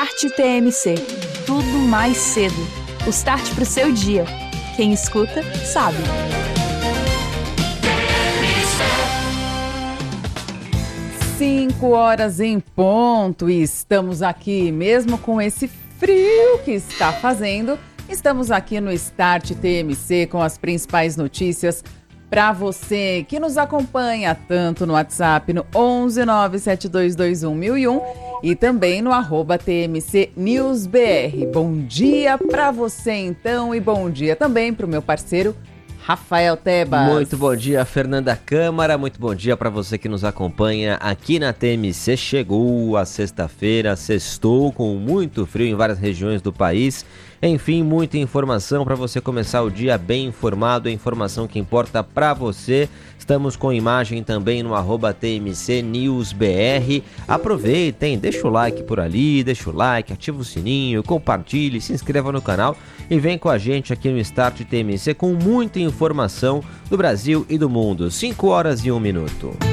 Start TMC. Tudo mais cedo. O start pro seu dia. Quem escuta, sabe. Cinco horas em ponto e estamos aqui, mesmo com esse frio que está fazendo, estamos aqui no Start TMC com as principais notícias para você que nos acompanha tanto no WhatsApp no 11 97221 1001 e também no @TMCNewsBR. Bom dia para você então e bom dia também para o meu parceiro Rafael Tebas. Muito bom dia, Fernanda Câmara. Muito bom dia para você que nos acompanha aqui na TMC. Chegou a sexta-feira, sextou com muito frio em várias regiões do país. Enfim, muita informação para você começar o dia bem informado, a informação que importa para você. Estamos com imagem também no @TMCNewsBR. Aproveitem, deixa o like por ali, deixa o like, ativa o sininho, compartilhe, se inscreva no canal e vem com a gente aqui no Start TMC com muita informação do Brasil e do mundo. 5 horas e 1 minuto.